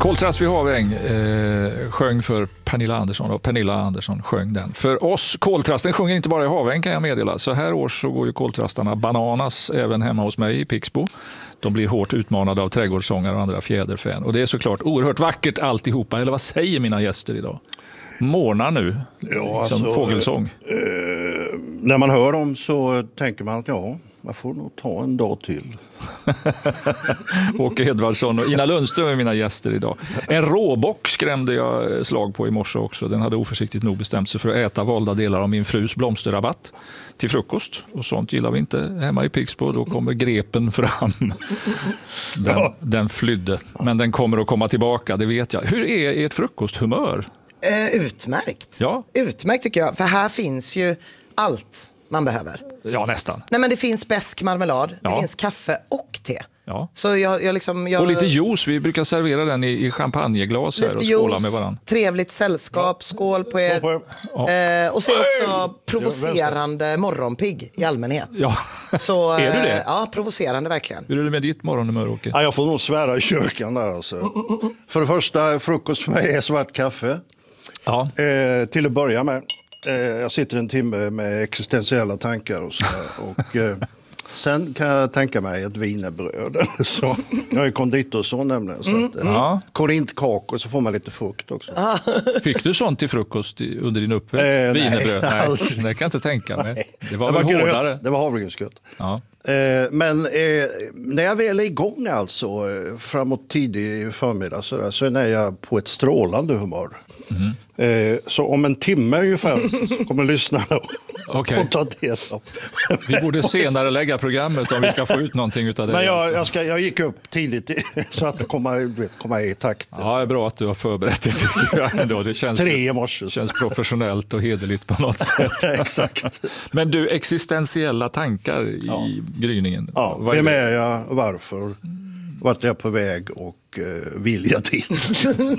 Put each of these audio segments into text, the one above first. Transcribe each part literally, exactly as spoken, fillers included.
Koltrast vid Haväng eh, sjöng för Pernilla Andersson och Pernilla Andersson sjöng den. För oss, koltrasten sjunger inte bara i Haväng kan jag meddela. Så här års så går ju koltrastarna bananas även hemma hos mig i Pixbo. De blir hårt utmanade av trädgårdssångare och andra fjäderfän. Och det är såklart oerhört vackert alltihopa. Eller vad säger mina gäster idag? Månar nu, ja, liksom alltså, fågelsång. Eh, när man hör dem så tänker man att ja, man får nog ta en dag till. Åke Edvardsson och Ina Lundström är mina gäster idag. En råbock skrämde jag slag på i morse också. Den hade oförsiktigt nog bestämt sig för att äta valda delar av min frus blomsterrabatt till frukost. Och sånt gillar vi inte hemma i Pixbo. Då kommer grepen fram. Den, ja. den flydde. Men den kommer att komma tillbaka, det vet jag. Hur är ert frukosthumör? Eh, utmärkt. Ja. Utmärkt tycker jag. För här finns ju allt man behöver. Ja, nästan. Nej, men det finns bäsk marmelad, ja. det finns kaffe och te. Ja. Så jag, jag liksom, jag... Och lite juice, vi brukar servera den i, i champagneglas här och skåla med varandra. Trevligt sällskap, ja. Skål på er. Ja. Eh, och så också provocerande morgonpigg i allmänhet. Ja. Så, är du det? Ja, provocerande verkligen. Hur är det med ditt morgonhumör, Åke? Ja, jag får nog svära i köken där alltså. För det första, frukost för mig är svart kaffe. Ja. Eh, till att börja med. Eh, jag sitter en timme med existentiella tankar och så där. Och... Eh, Sen kan jag tänka mig ett wienerbröd. Så, jag är konditorson nämligen. Så mm. att, ja. Korintkakor så får man lite frukt också. Ah. Fick du sånt till frukost under din uppväxt? Eh, Wienerbröd? Nej, nej, det kan jag inte tänka mig. Nej. Det var, det väl var hårdare? Gröt, det var havregrynsgröt. Ja. Eh, men eh, när jag väl är igång alltså, framåt tidig förmiddag så, där, så är jag på ett strålande humör. Mm. Eh, så om en timme ungefär så kommer lyssnarna okay. och ta del av. Vi borde senare lägga programmet om vi ska få ut någonting utav det. Men jag, jag, ska, jag gick upp tidigt så att komma, komma i takt. Ja, det är bra att du har förberett det tycker jag ändå. Det känns, Tre i morse. känns professionellt och hederligt på något sätt. Exakt. Men du, existentiella tankar i ja. gryningen. Ja, Vad är vem det? är jag? Varför? Vart är jag på väg och eh, vill jag dit?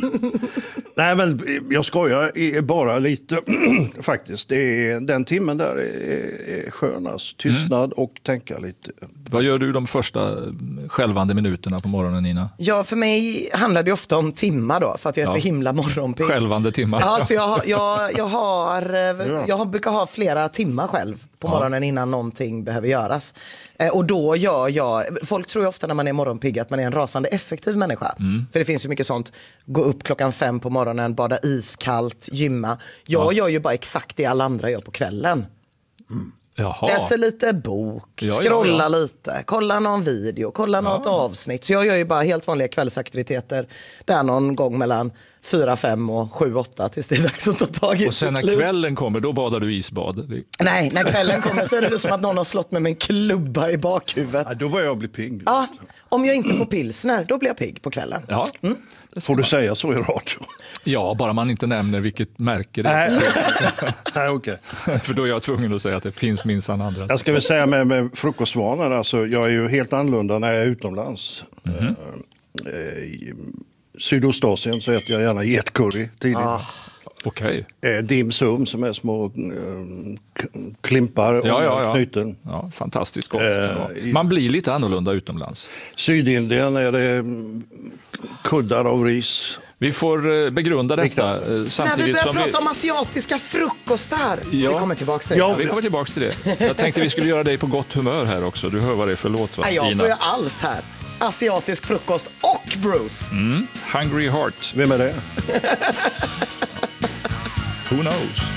Nej, men jag skojar bara lite faktiskt. Det är, den timmen där är, är skönast. Tystnad mm. och tänka lite. Vad gör du de första skälvande minuterna på morgonen, Nina? Ja, för mig handlar det ofta om timmar då, för att jag är ja. så himla morgonpigg. Skälvande timmar. Ja, så jag, jag, jag, har, jag brukar ha flera timmar själv på morgonen ja. innan någonting behöver göras. Och då gör jag, folk tror ju ofta när man är morgonpigg att man är en rasande effektiv människa. Mm. För det finns ju mycket sånt, gå upp klockan fem på morgonen, bada iskallt, gymma. Jag ja. gör ju bara exakt det alla andra gör på kvällen. Mm. Jaha. Läser lite bok, ja, scrollar ja, ja. lite, kollar någon video, kollar ja. något avsnitt. Så jag gör ju bara helt vanliga kvällsaktiviteter där någon gång mellan fyra, fem och sju, åtta tills det är dags att ta tag i. Och sen när kvällen kommer, då badar du isbad? Nej, när kvällen kommer så är det som att någon har slått med en klubba i bakhuvudet. Ja, då börjar jag bli pigg. Ja, om jag inte får pilsner, då blir jag pigg på kvällen. Ja. Mm. Får du säga så i radio? Ja, bara man inte nämner vilket märke det är. Nej, okej. För då är jag tvungen att säga att det finns minsann andra. Jag ska väl säga med, med frukostvanor, alltså, jag är ju helt annorlunda när jag är utomlands. Mm-hmm. Eh, I Sydostasien så äter jag gärna getcurry tidigt. Ah. Okej. Okay. Dim sum som är små eh, klimpar och ja, ja, ja. knyten. Ja, fantastiskt gott. Eh, Man blir lite annorlunda utomlands. Sydindien är det kuddar av ris. Vi får begrunda detta samtidigt när vi börjar som prata vi... om asiatiska frukostar. Ja. Vi kommer tillbaka till det. Ja, vi kommer tillbaka till det. Jag tänkte vi skulle göra dig på gott humör här också. Du hör vad det är för låt, va? Ja, jag Ina? får ju allt här. Asiatisk frukost och Bruce. Mm. Hungry Heart. Vem är det? Who knows?